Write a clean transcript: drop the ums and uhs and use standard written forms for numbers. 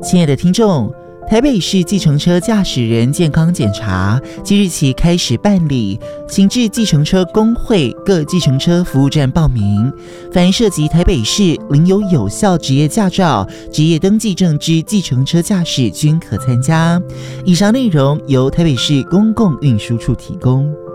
亲爱的听众，台北市计程车驾驶人健康检查即日起开始办理，请至计程车工会各计程车服务站报名。凡涉及台北市领有效职业驾照、职业登记证之计程车驾驶均可参加。以上内容由台北市公共运输处提供。